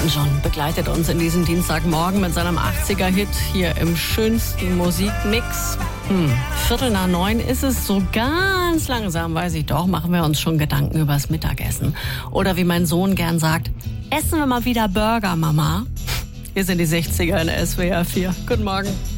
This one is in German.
Elton John begleitet uns in diesem Dienstagmorgen mit seinem 80er-Hit hier im schönsten Musikmix. 8:45 ist es, so ganz langsam, weiß ich doch, machen wir uns schon Gedanken übers Mittagessen. Oder wie mein Sohn gern sagt, essen wir mal wieder Burger, Mama. Wir sind die 60er in SWR 4. Guten Morgen.